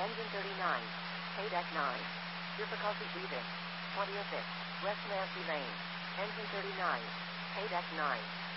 Engine 39. Paydeck 9. Difficulty breathing. 20 of it. West Nancy Lane. Engine 39. Paydeck 9.